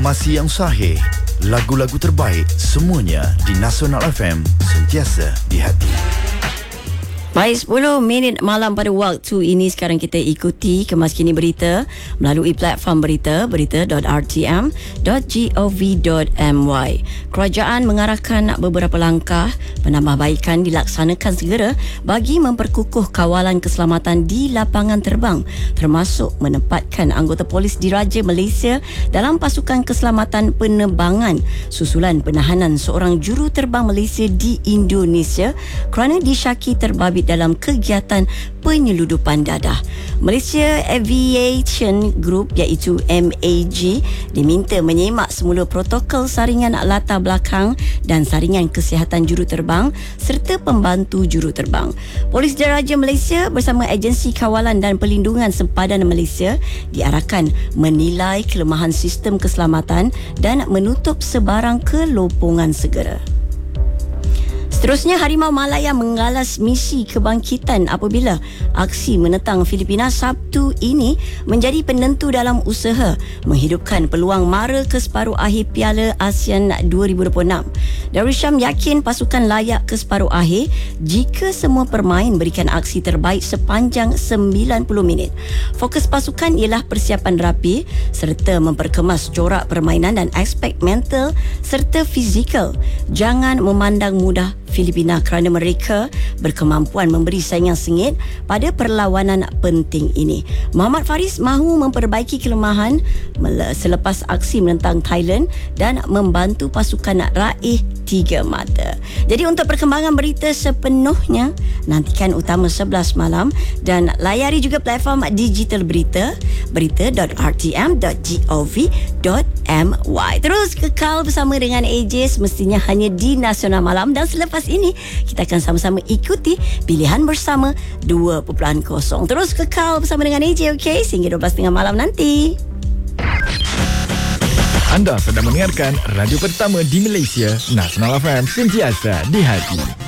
Masih yang sahih, lagu-lagu terbaik semuanya di Nasional FM, sentiasa di hati. Baik, 10 minit malam pada waktu ini. Sekarang kita ikuti Kemas Kini Berita melalui platform berita, berita.rtm.gov.my. Kerajaan mengarahkan beberapa langkah penambahbaikan dilaksanakan segera bagi memperkukuh kawalan keselamatan di lapangan terbang, termasuk menempatkan anggota polis diraja Malaysia dalam pasukan keselamatan penerbangan susulan penahanan seorang juruterbang Malaysia di Indonesia kerana disyaki terbabit dalam kegiatan penyeludupan dadah. Malaysia Aviation Group iaitu MAG diminta menyemak semula protokol saringan latar belakang dan saringan kesihatan juruterbang serta pembantu juruterbang. Polis Diraja Malaysia bersama Agensi Kawalan dan Perlindungan Sempadan Malaysia diarahkan menilai kelemahan sistem keselamatan dan menutup sebarang kelopongan segera. Seterusnya, Harimau Malaya menggalas misi kebangkitan apabila aksi menentang Filipina Sabtu ini menjadi penentu dalam usaha menghidupkan peluang mara ke separuh akhir Piala ASEAN 2026. Darussyam yakin pasukan layak ke separuh akhir jika semua pemain berikan aksi terbaik sepanjang 90 minit. Fokus pasukan ialah persiapan rapi serta memperkemas corak permainan dan aspek mental serta fizikal. Jangan memandang mudah Filipina kerana mereka berkemampuan memberi saingan sengit pada perlawanan penting ini. Muhammad Faris mahu memperbaiki kelemahan selepas aksi menentang Thailand dan membantu pasukan nak raih 3 mata. Jadi untuk perkembangan berita sepenuhnya, nantikan Utama 11 malam dan layari juga platform digital berita, berita.rtm.gov.my. Terus kekal bersama dengan AJ semestinya hanya di Nasional Malam, dan selepas ini kita akan sama-sama ikuti pilihan bersama 2.0. Terus kekal bersama dengan AJ, okey? Sehingga 12.30 malam nanti. Anda sedang mendengarkan radio pertama di Malaysia, Nasional FM, sentiasa di hati.